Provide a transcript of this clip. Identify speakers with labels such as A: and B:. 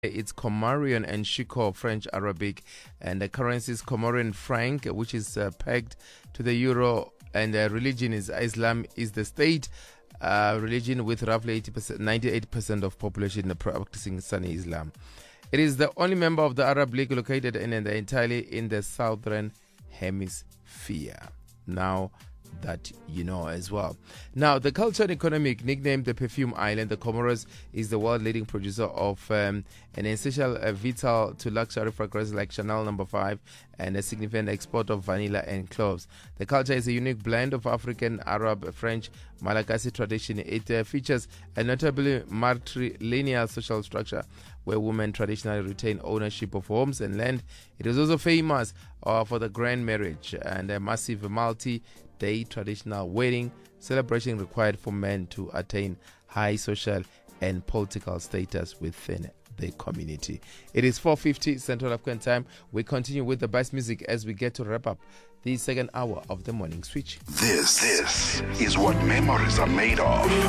A: It's Comorian and Shiko, French Arabic, and the currency is Comorian franc, which is pegged to the euro, and religion is Islam is the state religion with roughly 98% of population practicing Sunni Islam. It is the only member of the Arab League located entirely in the southern hemisphere. Now that you know as well. Now, the culture and economic, nicknamed the Perfume Island, the Comoros is the world leading producer of an essential vital to luxury fragrances like Chanel No. 5 and a significant export of vanilla and cloves. The culture is a unique blend of African, Arab, French, Malagasy tradition. It features a notably matrilineal social structure where women traditionally retain ownership of homes and land. It is also famous for the grand marriage and a massive multi-day traditional wedding celebration required for men to attain high social and political status within the community. It is 4:50 Central African Time. We continue with the best music as we get to wrap up the second hour of the Morning Switch.
B: This is what memories are made of.